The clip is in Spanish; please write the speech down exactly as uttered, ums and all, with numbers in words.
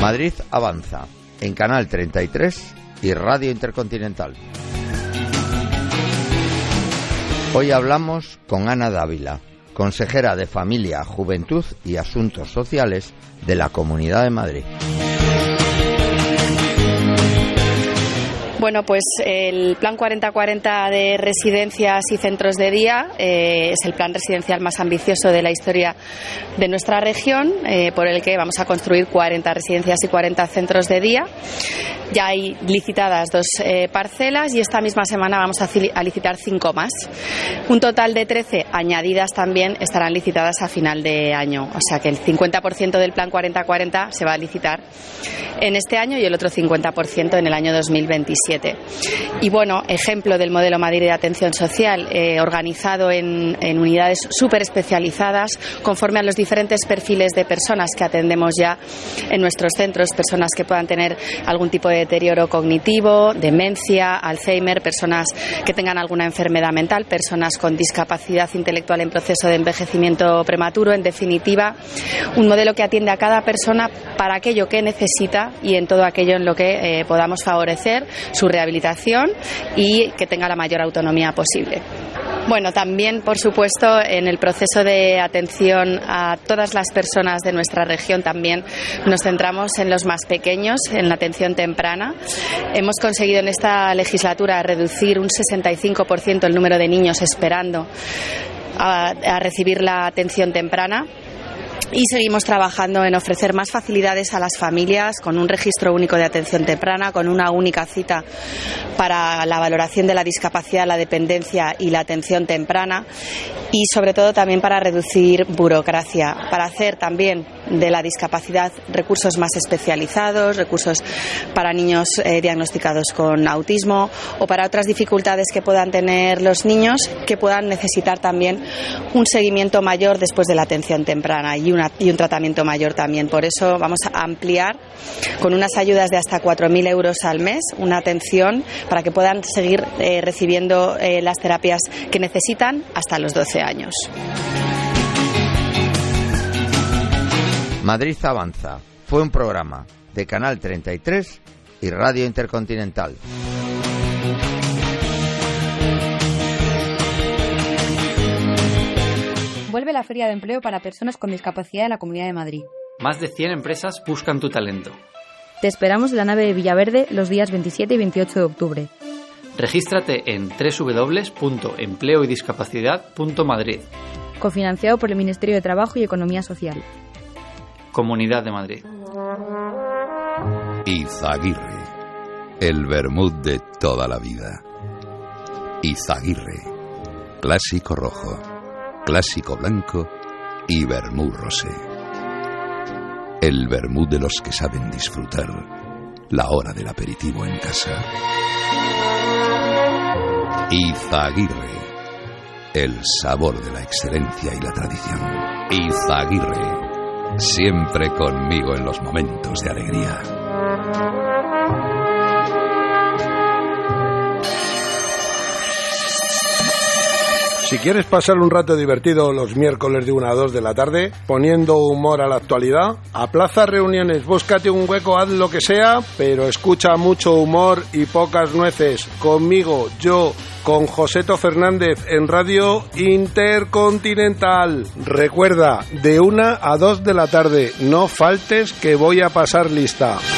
Madrid Avanza, en Canal treinta y tres y Radio Intercontinental. Hoy hablamos con Ana Dávila, consejera de Familia, Juventud y Asuntos Sociales de la Comunidad de Madrid. Bueno, pues el Plan cuarenta cuarenta de residencias y centros de día eh, es el plan residencial más ambicioso de la historia de nuestra región, eh, por el que vamos a construir cuarenta residencias y cuarenta centros de día. Ya hay licitadas dos eh, parcelas y esta misma semana vamos a, a licitar cinco más. Un total de trece añadidas también estarán licitadas a final de año. O sea que el cincuenta por ciento del Plan cuarenta cuarenta se va a licitar en este año y el otro cincuenta por ciento en el año dos mil veintisiete. Y bueno, ejemplo del modelo Madrid de atención social, eh, organizado en, en unidades súper especializadas conforme a los diferentes perfiles de personas que atendemos ya en nuestros centros, personas que puedan tener algún tipo de deterioro cognitivo, demencia, Alzheimer, personas que tengan alguna enfermedad mental, personas con discapacidad intelectual en proceso de envejecimiento prematuro. En definitiva, un modelo que atiende a cada persona para aquello que necesita y en todo aquello en lo que eh, podamos favorecer su rehabilitación y que tenga la mayor autonomía posible. Bueno, también, por supuesto, en el proceso de atención a todas las personas de nuestra región también nos centramos en los más pequeños, en la atención temprana. Hemos conseguido en esta legislatura reducir un sesenta y cinco por ciento el número de niños esperando a, a recibir la atención temprana. Y seguimos trabajando en ofrecer más facilidades a las familias con un registro único de atención temprana, con una única cita para la valoración de la discapacidad, la dependencia y la atención temprana, y sobre todo también para reducir burocracia, para hacer también de la discapacidad recursos más especializados, recursos para niños eh, diagnosticados con autismo o para otras dificultades que puedan tener los niños que puedan necesitar también un seguimiento mayor después de la atención temprana y, una, y un tratamiento mayor también. Por eso vamos a ampliar con unas ayudas de hasta cuatro mil euros al mes una atención para que puedan seguir eh, recibiendo eh, las terapias que necesitan hasta los doce años. Madrid Avanza fue un programa de Canal treinta y tres y Radio Intercontinental. Vuelve la Feria de Empleo para Personas con Discapacidad de la Comunidad de Madrid. Más de cien empresas buscan tu talento. Te esperamos en la nave de Villaverde los días veintisiete y veintiocho de octubre. Regístrate en doble u doble u doble u punto empleo y discapacidad punto madrid. Cofinanciado por el Ministerio de Trabajo y Economía Social. Comunidad de Madrid. Izaguirre, el vermut de toda la vida. Izaguirre, clásico rojo, clásico blanco y vermut rosé. El vermut de los que saben disfrutar la hora del aperitivo en casa. Izaguirre, el sabor de la excelencia y la tradición. Izaguirre, siempre conmigo en los momentos de alegría. Si quieres pasar un rato divertido los miércoles de una a dos de la tarde, poniendo humor a la actualidad, aplaza reuniones, búscate un hueco, haz lo que sea, pero escucha mucho humor y pocas nueces. Conmigo, yo, con Joseto Fernández en Radio Intercontinental. Recuerda, de una a dos de la tarde, no faltes que voy a pasar lista.